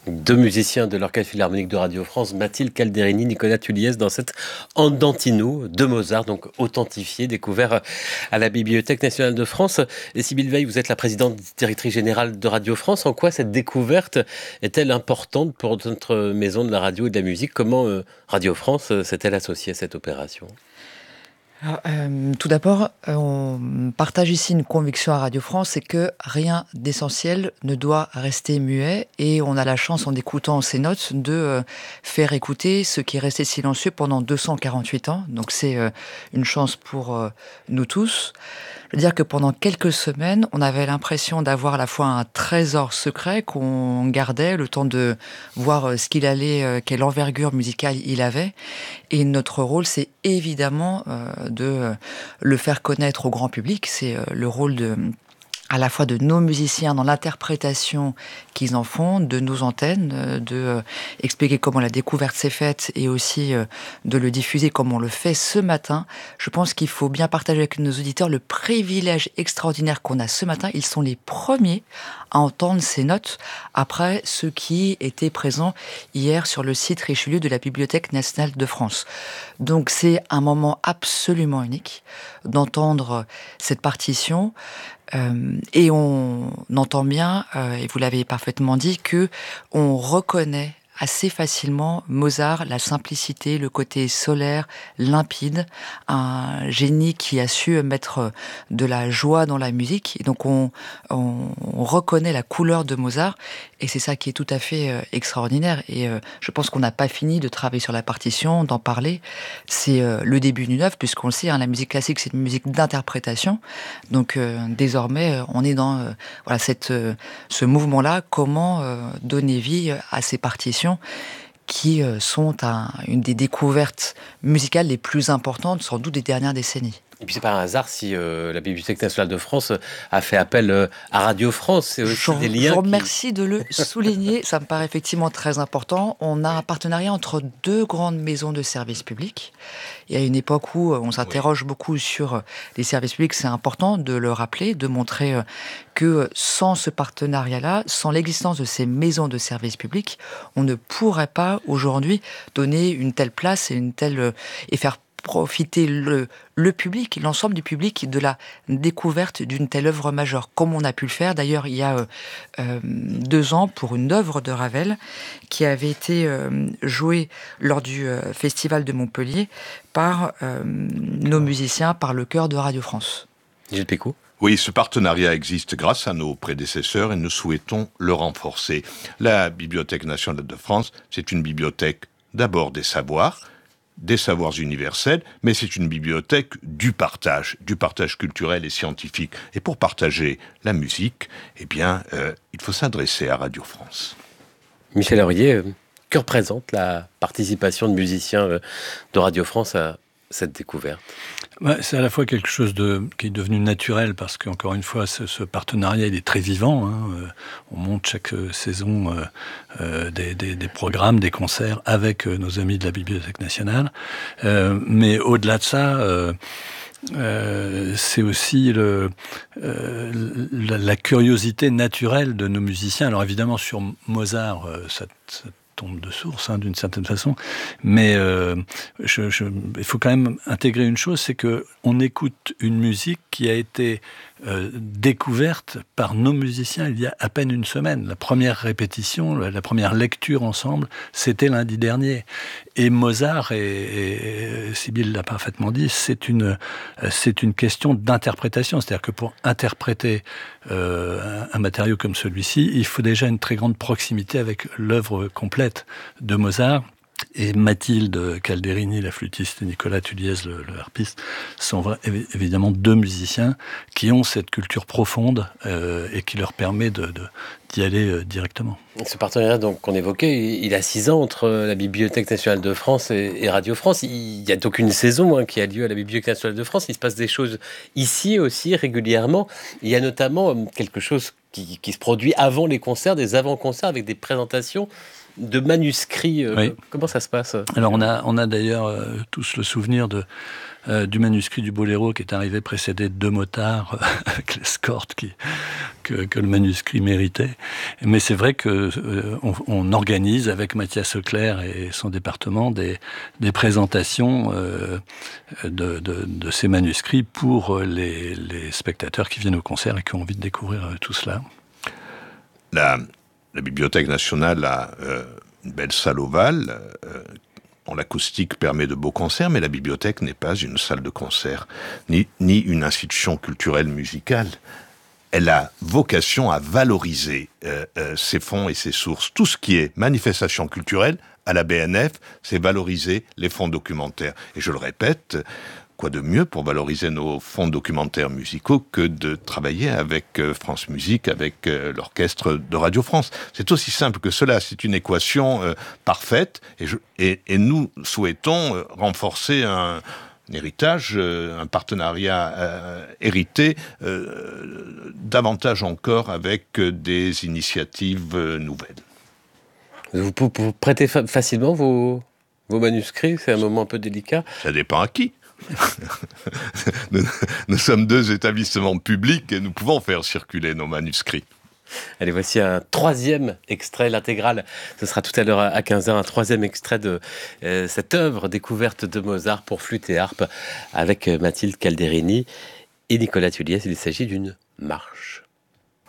Deux musiciens de l'Orchestre Philharmonique de Radio France, Mathilde Calderini, Nicolas Tuliez, dans cet Andantino de Mozart, donc authentifié, découvert à la Bibliothèque nationale de France. Et Sybille Veil, vous êtes la présidente directrice générale de Radio France. En quoi cette découverte est-elle importante pour notre maison de la radio et de la musique? Comment Radio France s'est-elle associée à cette opération? Alors, tout d'abord, on partage ici une conviction à Radio France, c'est que rien d'essentiel ne doit rester muet, et on a la chance, en écoutant ces notes, de faire écouter ce qui est resté silencieux pendant 248 ans. Donc c'est une chance pour nous tous. Je veux dire que pendant quelques semaines, on avait l'impression d'avoir à la fois un trésor secret qu'on gardait, le temps de voir ce qu'il allait, quelle envergure musicale il avait. Et notre rôle, c'est évidemment de le faire connaître au grand public. C'est le rôle à la fois de nos musiciens dans l'interprétation qu'ils en font, de nos antennes, de expliquer comment la découverte s'est faite, et aussi de le diffuser comme on le fait ce matin. Je pense qu'il faut bien partager avec nos auditeurs le privilège extraordinaire qu'on a ce matin. Ils sont les premiers à entendre ces notes après ceux qui étaient présents hier sur le site Richelieu de la Bibliothèque nationale de France. Donc c'est un moment absolument unique d'entendre cette partition. Et on entend bien, et vous l'avez parfaitement dit, que on reconnaît assez facilement Mozart, la simplicité, le côté solaire, limpide, un génie qui a su mettre de la joie dans la musique. Et donc on reconnaît la couleur de Mozart, et c'est ça qui est tout à fait extraordinaire. Et je pense qu'on n'a pas fini de travailler sur la partition, d'en parler. C'est le début d'une œuvre, puisqu'on le sait, la musique classique, c'est une musique d'interprétation. Donc désormais, on est dans voilà, ce mouvement-là, comment donner vie à ces partitions qui sont une des découvertes musicales les plus importantes, sans doute, des dernières décennies. Et puis c'est pas un hasard si la Bibliothèque nationale de France a fait appel à Radio France. C'est aussi des liens. Je vous remercie de le souligner. Ça me paraît effectivement très important. On a un partenariat entre deux grandes maisons de services publics. Il y a une époque où on s'interroge beaucoup sur les services publics. C'est important de le rappeler, de montrer que sans ce partenariat-là, sans l'existence de ces maisons de services publics, on ne pourrait pas aujourd'hui donner une telle place et faire profiter le public, l'ensemble du public, de la découverte d'une telle œuvre majeure, comme on a pu le faire d'ailleurs il y a 2 ans pour une œuvre de Ravel qui avait été jouée lors du festival de Montpellier par nos musiciens, par le chœur de Radio France. Gilles Pécaud. Oui, ce partenariat existe grâce à nos prédécesseurs et nous souhaitons le renforcer. La Bibliothèque nationale de France, c'est une bibliothèque d'abord des savoirs universels, mais c'est une bibliothèque du partage culturel et scientifique. Et pour partager la musique, il faut s'adresser à Radio France. Michel Aurier, que représente la participation de musiciens de Radio France à cette découverte? C'est à la fois quelque chose qui est devenu naturel, parce qu'encore une fois, ce partenariat, il est très vivant. On monte chaque saison des programmes, des concerts avec nos amis de la Bibliothèque nationale. Mais au-delà de ça, c'est aussi la curiosité naturelle de nos musiciens. Alors évidemment, sur Mozart, ça tombe de source, d'une certaine façon, mais il faut quand même intégrer une chose, c'est que on écoute une musique qui a été découverte par nos musiciens il y a à peine une semaine. La première répétition, la première lecture ensemble, c'était lundi dernier. Et Mozart, et Sybille l'a parfaitement dit, c'est une question d'interprétation. C'est-à-dire que pour interpréter un matériau comme celui-ci, il faut déjà une très grande proximité avec l'œuvre complète de Mozart. Et Mathilde Calderini, la flûtiste, et Nicolas Tuliez, le harpiste, sont évidemment deux musiciens qui ont cette culture profonde et qui leur permet d'y aller directement. Ce partenariat donc, qu'on évoquait, il a 6 ans entre la Bibliothèque nationale de France et Radio France. Il y a donc une saison qui a lieu à la Bibliothèque nationale de France. Il se passe des choses ici aussi régulièrement. Il y a notamment quelque chose qui se produit avant les concerts, des avant-concerts avec des présentations de manuscrits. Oui. Comment ça se passe? Alors on a d'ailleurs tous le souvenir du manuscrit du Boléro qui est arrivé précédé de 2 motards avec l'escorte que le manuscrit méritait. Mais c'est vrai que on organise avec Mathias Leclerc et son département des présentations de ces manuscrits pour les spectateurs qui viennent au concert et qui ont envie de découvrir tout cela. La Bibliothèque nationale a une belle salle ovale, dont l'acoustique permet de beaux concerts, mais la bibliothèque n'est pas une salle de concert, ni une institution culturelle musicale. Elle a vocation à valoriser ses fonds et ses sources. Tout ce qui est manifestation culturelle, à la BNF, c'est valoriser les fonds documentaires. Et je le répète, quoi de mieux pour valoriser nos fonds documentaires musicaux que de travailler avec France Musique, avec l'orchestre de Radio France. C'est aussi simple que cela, c'est une équation parfaite, et nous souhaitons renforcer un héritage, un partenariat hérité, davantage encore avec des initiatives nouvelles. Vous prêtez facilement vos manuscrits, c'est un moment un peu délicat. Ça dépend à qui. Nous sommes 2 établissements publics et nous pouvons faire circuler nos manuscrits. Allez, voici un 3e extrait, l'intégrale. Ce sera tout à l'heure à 15h, un 3e extrait de cette œuvre découverte de Mozart pour flûte et harpe avec Mathilde Calderini et Nicolas Tulliez. Il s'agit d'une marche.